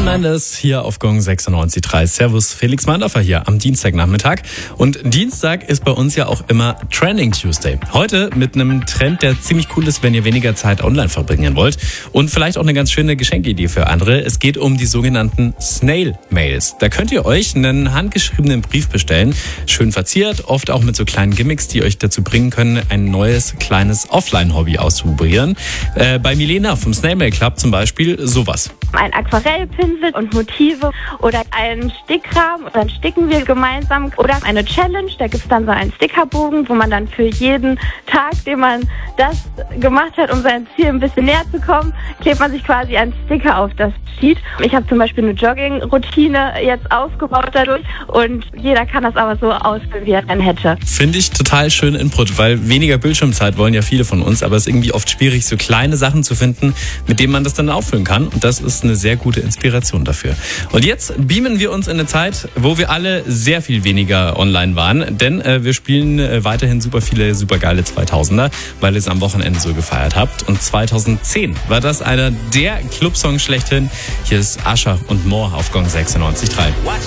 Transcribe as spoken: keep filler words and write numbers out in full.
Mendes hier auf Gong sechsundneunzig Komma drei. Servus, Felix Mandorfer hier am Dienstagnachmittag. Und Dienstag ist bei uns ja auch immer Trending Tuesday. Heute mit einem Trend, der ziemlich cool ist, wenn ihr weniger Zeit online verbringen wollt. Und vielleicht auch eine ganz schöne Geschenkidee für andere. Es geht um die sogenannten Snail Mails. Da könnt ihr euch einen handgeschriebenen Brief bestellen. Schön verziert, oft auch mit so kleinen Gimmicks, die euch dazu bringen können, ein neues, kleines Offline-Hobby auszuprobieren. Äh, bei Milena vom Snail Mail Club zum Beispiel sowas. Ein Aquarellpinsel und Motive oder einen Stickrahmen und dann sticken wir gemeinsam. Oder eine Challenge, da gibt es dann so einen Stickerbogen, wo man dann für jeden Tag, den man das gemacht hat, um sein Ziel ein bisschen näher zu kommen, klebt man sich quasi einen Sticker auf das Sheet. Ich habe zum Beispiel eine Jogging-Routine jetzt aufgebaut dadurch und jeder kann das aber so ausführen, wie er dann hätte. Finde ich total schön Input, weil weniger Bildschirmzeit wollen ja viele von uns, aber es ist irgendwie oft schwierig, so kleine Sachen zu finden, mit denen man das dann auffüllen kann. Und das ist eine sehr gute Inspiration dafür. Und jetzt beamen wir uns in eine Zeit, wo wir alle sehr viel weniger online waren, denn äh, wir spielen äh, weiterhin super viele supergeile zweitausender, weil ihr es am Wochenende so gefeiert habt. Und zweitausendzehn war das einer der Clubsongs schlechthin. Hier ist Usher und More auf Gong sechsundneunzig Komma drei.